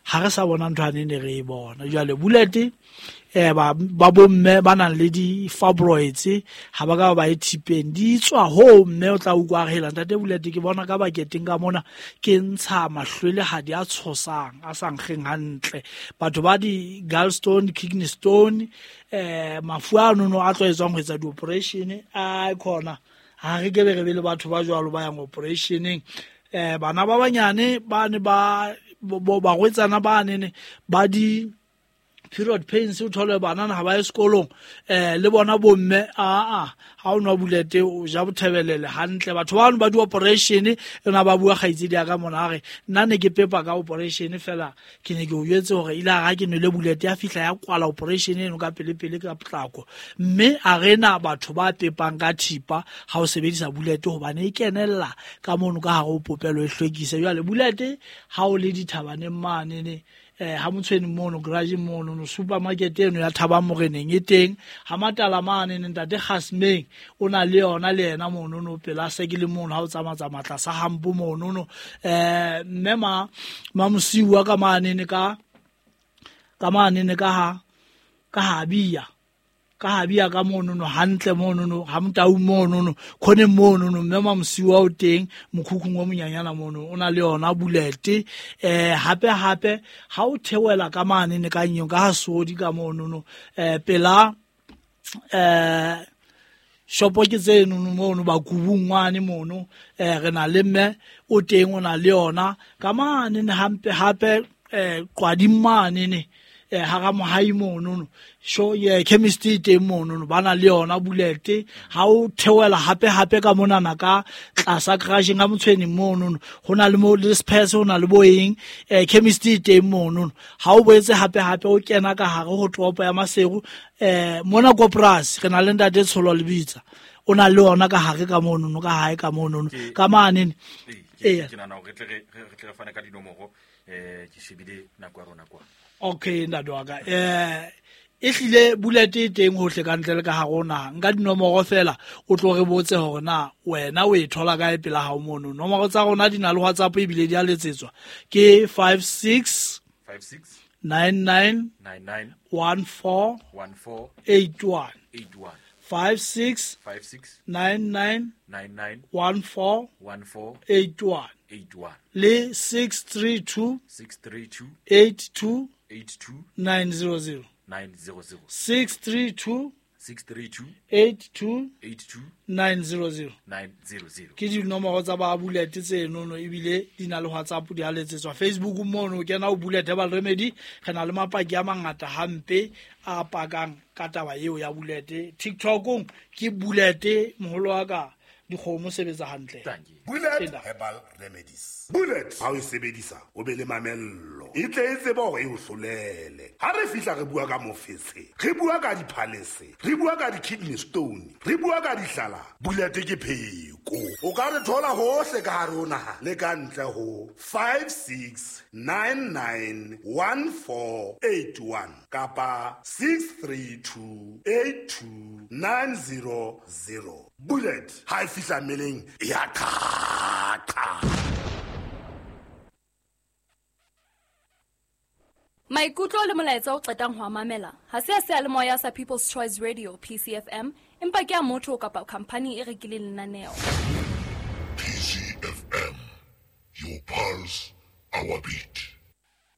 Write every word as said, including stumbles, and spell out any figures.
ha re sa bona ntho ane ne re e bona jwale bullet eh ba ba bomme ba nang le di fibroids ha ba ka ba ithipeng di tswa ho mme o tla ukwa hela ntate bullet ke bona ka baketeng ka mona ke ntsha mahlwele ha di a tshosang a sang kheng hantle batho ba di gallstone kidney stone eh mafuano no a tloetswang ho etsa di operation a khona ha re ke be re be le batho ba jwalo ba yang operationeng eh bana ba banyane ba ne ba ba gwetsana ba ne ba di period pains o thole banana ha ba e sekolong eh le bona bomme a a ha o nwa bulete o ja bothebelele hantle batho ba ba di operation ena ba bua gaitse di aka monare nna ne ke pepa ka operation fela ke ne ke o yetse hore ila ga ke nele bulete ya fihla ya kwala operation eno ka pele pele ka plako mme a rena batho ba pepang ka thipa ha o sebedisa bulete hobane e kenella ka mono ka ha o popelo e hlwekise jwale bulete ha o le dithabane mane ne eh ha motshweni mono garage mono no supermarket eno ya Thaba Moreneng e teng ha matala mane ntate Gasmeng ona le yona le ena mono no pela se ke le mono ha o tsamatsa matla sa hampo mono no eh mema mamsiwa ka mane ne ka ka mane ne ka ha ka habia ka habia ka mono no hantle mono no ha mtau mono no khone mono no mema msiwa o teng mokhukhung wa monyanyana mono ona le yona bulete eh hape hape ha o thewela ka mane ne ka nyo ka sodi ka mono no eh pela eh shopo ke tseno mono ba kubungwane mono eh re na le mme o teng ona le yona ka mane ne hampe hape eh qwadi mane ne eh ha ga mohai mono sho ye chemistry te mono bana le yona bulete ha o thewela hape hape ka mona na ka tlasa garage nga motshweni mono hona le mo le space hona le boeng eh chemistry te mono ha o boetse hape hape o kena ka hare ho topo ya Maseru eh mona Kopras re na le ntate Tsholo le bitsa ona le yona ka hare ka mono ka hae ka mono ka mane eh ke nana o re tle re tle fana ka dinomoro eh ke shebile na kwa rona kwa okay ndadwaga eh ehlile bulete teng hohle ka ntle le ka ha rona nka dinomoro fela o tlo re botse hore na wena o e thola ka e pela ha o mono nomoro tsa rona di na le WhatsApp e bile di a letsetswa ke five six five six nine nine nine nine one four one four eight one eight one five six five six nine nine nine nine one four one four eight one eight one le six three two six three two eight two eight two nine zero zero nine zero zero six three two six three two eight two eight two nine zero zero nine zero zero ke di nomoro tsa ba bulete tse nono ebile di na le WhatsApp di haletsetswa Facebook mono kena o bulete ba remedy re na le mapaki a mangata hampe a pakang ka taba eo ya bulete TikTok ke bulete moholo wa ka di khomo sebetsa hantle Bullet Herbal Remedies. Bullet ha o sebedisa o be le mamello e tle e tseba hore e o hlolele ha re fihla re bua ka mofetse re bua ka diphalese re bua ka di kidney stone re bua ka dihlala bullet ke pheko o ka re thola hohle ka harona le ka ntle ho five six nine nine one four eight one kapa six three two eight two nine zero zero. Bullet ha e fihla meleng ya qata. Maikutlo le molaetsa o qetang ho mamela ha se se le moya sa People's Choice Radio P C F M empa ke a motho kapa company e rekileng lenaneo P C F M, your pulse, our beat.